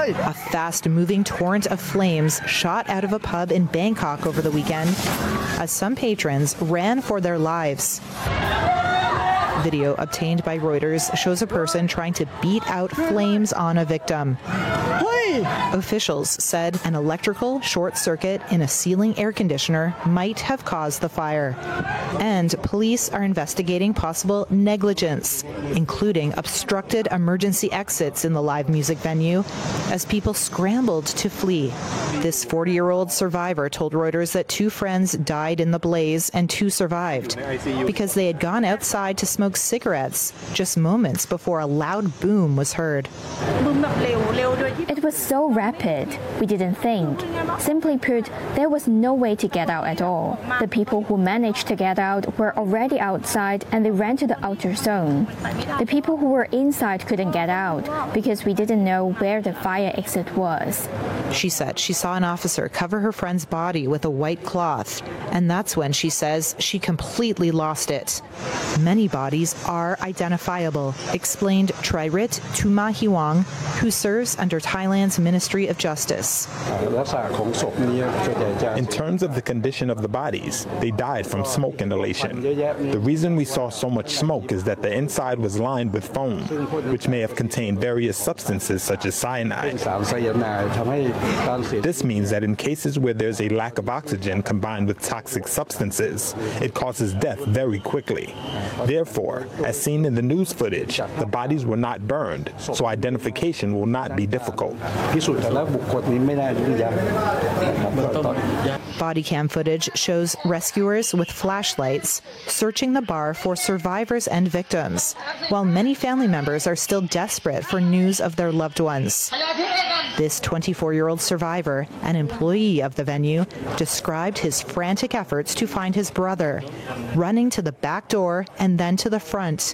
A fast-moving torrent of flames shot out of a pub in Bangkok over the weekend as some patrons ran for their lives. Video obtained by Reuters shows a person trying to beat out flames on a victim. Officials said an electrical short circuit in a ceiling air conditioner might have caused the fire. And police are investigating possible negligence, including obstructed emergency exits in the live music venue as people scrambled to flee. This 40-year-old survivor told Reuters that 2 friends died in the blaze and 2 survived because they had gone outside to smoke cigarettes just moments before a loud boom was heard. It was so rapid, we didn't think. Simply put, there was no way to get out at all. The people who managed to get out were already outside and they ran to the outer zone. The people who were inside couldn't get out because we didn't know where the fire exit was. She said she saw an officer cover her friend's body with a white cloth, and that's when she says she completely lost it. Many bodies are identifiable, explained Tririt Tumahiwang, who serves under Thailand's Ministry of Justice. In terms of the condition of the bodies, they died from smoke inhalation. The reason we saw so much smoke is that the inside was lined with foam, which may have contained various substances such as cyanide. This means that in cases where there's a lack of oxygen combined with toxic substances, it causes death very quickly. Therefore, as seen in the news footage, the bodies were not burned, so identification will not be difficult. Body cam footage shows rescuers with flashlights searching the bar for survivors and victims, while many family members are still desperate for news of their loved ones. This 24-year-old survivor, an employee of the venue, described his frantic efforts to find his brother, running to the back door and then to the front.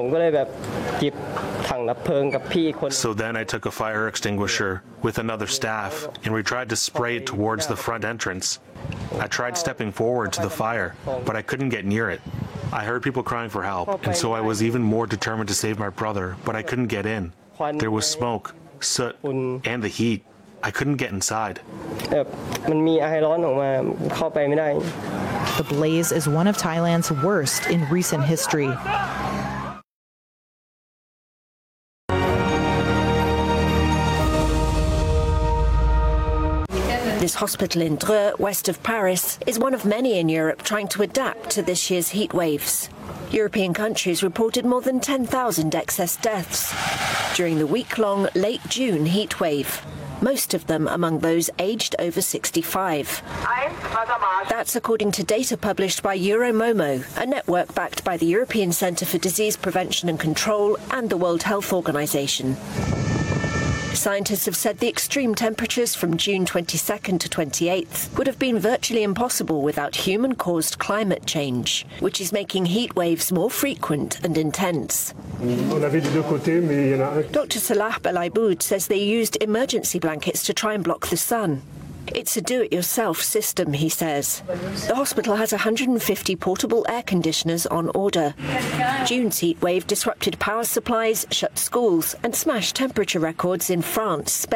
So then I took a fire extinguisher with another staff and we tried to spray it towards the front entrance. I tried stepping forward to the fire, but I couldn't get near it. I heard people crying for help, and so I was even more determined to save my brother, but I couldn't get in. There was smoke, soot, and the heat. I couldn't get inside. The blaze is one of Thailand's worst in recent history. This hospital in Dreux, west of Paris, is one of many in Europe trying to adapt to this year's heat waves. European countries reported more than 10,000 excess deaths during the week-long late June heat wave, most of them among those aged over 65. That's according to data published by Euromomo, a network backed by the European Centre for Disease Prevention and Control and the World Health Organization. Scientists have said the extreme temperatures from June 22nd to 28th would have been virtually impossible without human-caused climate change, which is making heat waves more frequent and intense. Dr. Salah Belaiboud says they used emergency blankets to try and block the sun. It's a do-it-yourself system, he says. The hospital has 150 portable air conditioners on order. June's heat wave disrupted power supplies, shut schools and smashed temperature records in France, Spain,